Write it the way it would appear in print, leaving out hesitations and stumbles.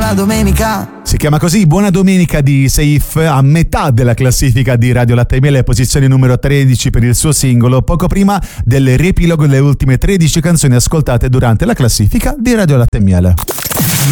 buona domenica. Si chiama così, Buona Domenica di Seif, a metà della classifica di Radio Latte e Miele, posizione numero 13 per il suo singolo, poco prima del riepilogo delle ultime 13 canzoni ascoltate durante la classifica di Radio Latte e Miele.